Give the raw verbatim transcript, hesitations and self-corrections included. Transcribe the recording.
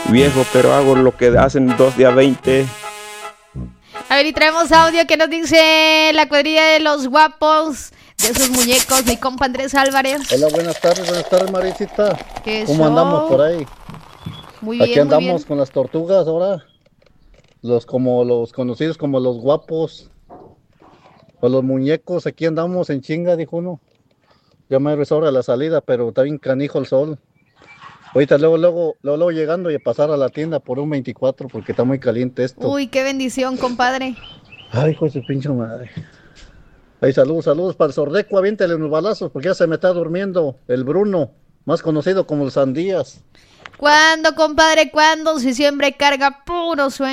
viejo, pero hago lo que hacen dos días veinte. A ver, y traemos audio que nos dice la cuadrilla de los guapos, de esos muñecos, mi compa Andrés Álvarez. Hola, buenas tardes, buenas tardes, Marisita. ¿Qué ¿Cómo show? andamos por ahí? Muy bien, Aquí andamos muy bien. con las tortugas ahora. Los como los conocidos como los guapos. O los muñecos, aquí andamos en chinga, dijo uno. Ya me es hora de la salida, pero está bien canijo el sol. Ahorita luego, luego, luego, luego llegando y a pasar a la tienda por un veinticuatro porque está muy caliente esto. Uy, qué bendición, compadre. Ay, hijo de su pinche madre. Ay, saludos, saludos para el Sordeco, aviéntale unos balazos porque ya se me está durmiendo el Bruno, más conocido como el Sandías. ¿Cuándo, compadre? ¿Cuándo? Si siempre carga puro sueño.